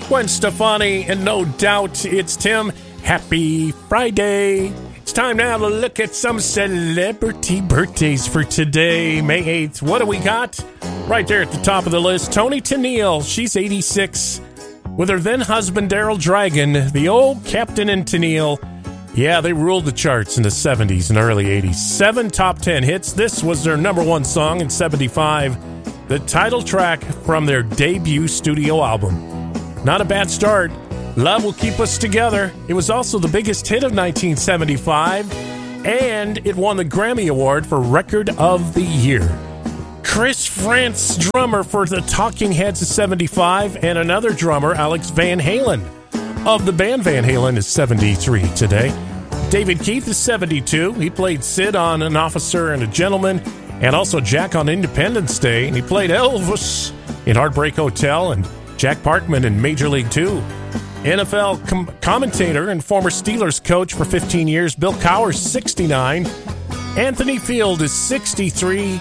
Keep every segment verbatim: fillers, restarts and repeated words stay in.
Gwen Stefani, and no doubt it's Tim. Happy Friday. It's time now to look at some celebrity birthdays for today, May eighth. What do we got? Right there at the top of the list, Toni Tennille. She's eighty-six. With her then husband, Daryl Dragon, the old Captain and Tennille. Yeah, they ruled the charts in the seventies and early eighties. Seven top ten hits. This was their number one song in seventy-five. The title track from their debut studio album. Not a bad start. Love Will Keep Us Together. It was also the biggest hit of nineteen seventy-five, and it won the Grammy Award for Record of the Year. Chris Frantz, drummer for the Talking Heads of seventy-five, and another drummer, Alex Van Halen, of the band Van Halen, is seventy-three today. David Keith is seventy-two. He played Sid on An Officer and a Gentleman, and also Jack on Independence Day, and he played Elvis in Heartbreak Hotel and Jack Parkman in Major League Two. N F L com- commentator and former Steelers coach for fifteen years, Bill Cowher, sixty-nine. Anthony Field is sixty-three.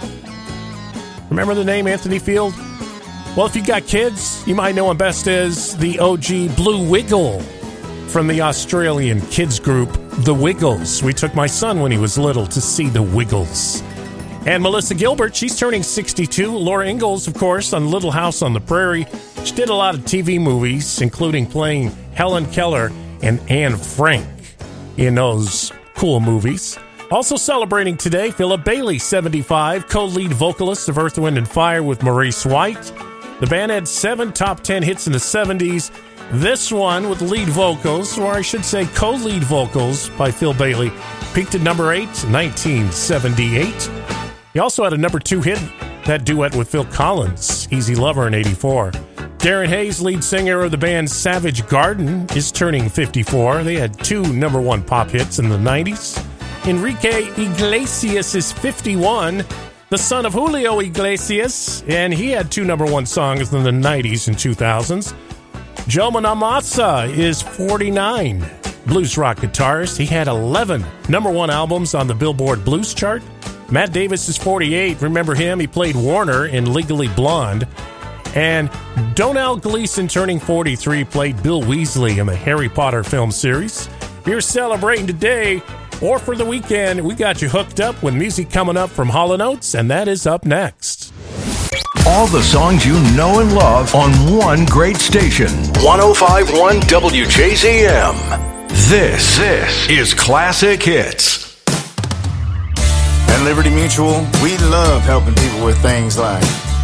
Remember the name Anthony Field? Well, if you got kids, you might know him best as the O G Blue Wiggle from the Australian kids group, The Wiggles. We took my son when he was little to see The Wiggles. And Melissa Gilbert, she's turning sixty-two. Laura Ingalls, of course, on Little House on the Prairie. She did a lot of T V movies, including playing Helen Keller and Anne Frank in those cool movies. Also celebrating today, Philip Bailey, seventy-five, co-lead vocalist of Earth, Wind and Fire with Maurice White. The band had seven top ten hits in the seventies. This one with lead vocals, or I should say co-lead vocals by Phil Bailey, peaked at number eight in nineteen seventy-eight. He also had a number two hit, that duet with Phil Collins, Easy Lover, in eighty-four. Darren Hayes, lead singer of the band Savage Garden, is turning fifty-four. They had two number one pop hits in the nineties. Enrique Iglesias is fifty-one, the son of Julio Iglesias, and he had two number one songs in the nineties and two thousands. Joe Bonamassa is forty-nine, blues rock guitarist. He had eleven number one albums on the Billboard Blues chart. Matt Davis is forty-eight. Remember him? He played Warner in Legally Blonde. And Domhnall Gleeson, turning forty-three, played Bill Weasley in the Harry Potter film series. If you're celebrating today or for the weekend, we got you hooked up with music coming up from Hall and Oates, and that is up next. All the songs you know and love on one great station. one oh five point one W J Z M. This, this is Classic Hits. At Liberty Mutual, we love helping people with things like